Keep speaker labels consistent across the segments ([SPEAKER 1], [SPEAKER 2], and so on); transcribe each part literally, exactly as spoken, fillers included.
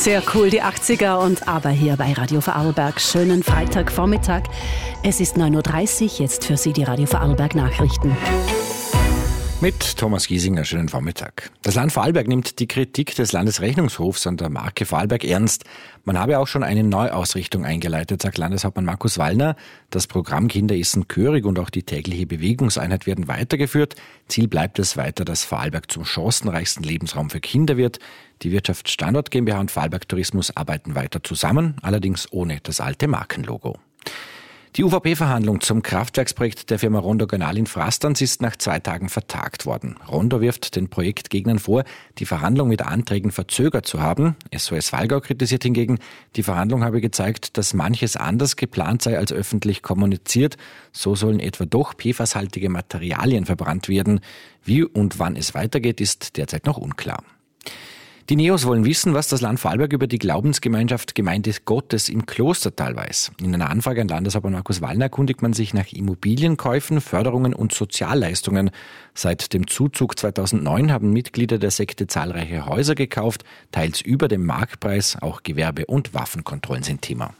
[SPEAKER 1] Sehr cool, die achtziger und aber hier bei Radio Vorarlberg. Schönen Freitagvormittag. Es ist neun Uhr dreißig, jetzt für Sie die Radio Vorarlberg Nachrichten.
[SPEAKER 2] Mit Thomas Giesinger, schönen Vormittag. Das Land Vorarlberg nimmt die Kritik des Landesrechnungshofs an der Marke Vorarlberg ernst. Man habe auch schon eine Neuausrichtung eingeleitet, sagt Landeshauptmann Markus Wallner. Das Programm Kinder essen gehörig und auch die tägliche Bewegungseinheit werden weitergeführt. Ziel bleibt es weiter, dass Vorarlberg zum chancenreichsten Lebensraum für Kinder wird. Die Wirtschaftsstandort GmbH und Vorarlberg Tourismus arbeiten weiter zusammen, allerdings ohne das alte Markenlogo. Die U V P-Verhandlung zum Kraftwerksprojekt der Firma Rondo Gönal in Frastanz ist nach zwei Tagen vertagt worden. Rondo wirft den Projektgegnern vor, die Verhandlung mit Anträgen verzögert zu haben. S O S Wallgau kritisiert hingegen, die Verhandlung habe gezeigt, dass manches anders geplant sei als öffentlich kommuniziert. So sollen etwa doch P F A S-haltige Materialien verbrannt werden. Wie und wann es weitergeht, ist derzeit noch unklar. Die Neos wollen wissen, was das Land Vorarlberg über die Glaubensgemeinschaft Gemeinde Gottes im Klostertal weiß. In einer Anfrage an Landeshauptmann Markus Wallner erkundigt man sich nach Immobilienkäufen, Förderungen und Sozialleistungen. Seit dem Zuzug zweitausendneun haben Mitglieder der Sekte zahlreiche Häuser gekauft, teils über dem Marktpreis. Auch Gewerbe- und Waffenkontrollen sind Thema.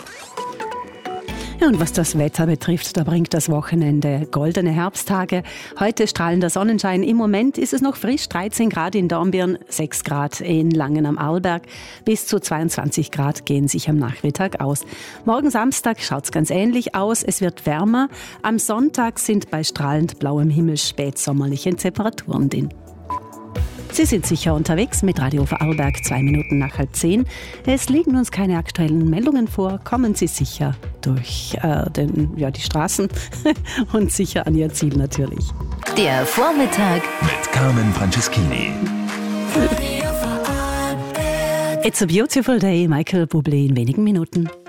[SPEAKER 1] Ja, und was das Wetter betrifft, da bringt das Wochenende goldene Herbsttage. Heute strahlender Sonnenschein. Im Moment ist es noch frisch, dreizehn Grad in Dornbirn, sechs Grad in Langen am Arlberg. Bis zu zweiundzwanzig Grad gehen sich am Nachmittag aus. Morgen Samstag schaut es ganz ähnlich aus. Es wird wärmer. Am Sonntag sind bei strahlend blauem Himmel spätsommerliche Temperaturen drin. Sie sind sicher unterwegs mit Radio Vorarlberg, zwei Minuten nach halb zehn. Es liegen uns keine aktuellen Meldungen vor. Kommen Sie sicher durch äh, den, ja, die Straßen und sicher an Ihr Ziel natürlich.
[SPEAKER 3] Der Vormittag
[SPEAKER 4] mit Carmen Franceschini.
[SPEAKER 1] It's a beautiful day, Michael Bublé in wenigen Minuten.